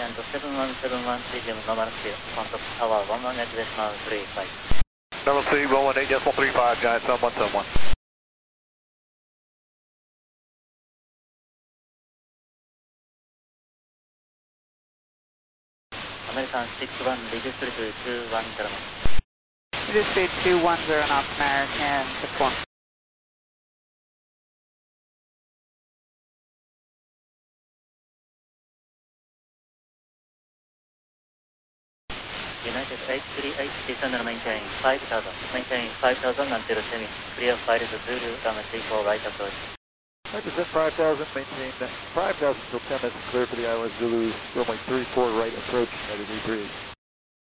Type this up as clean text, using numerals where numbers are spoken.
and 7171 CGM normal speed, contact tower 118.35. Normal speed 118.35, guys, 7171. American 61, reduce speed to 210. Reduce speed 210 knots, American 61. United 838, descend and maintain 5000. Maintain 5000 until semi. Clear flight to Zulu, damage 34 right approach. Descend 5000, maintain 5000 until 10 minutes, clear for the ILS Zulu, runway 34 right approach, United 838.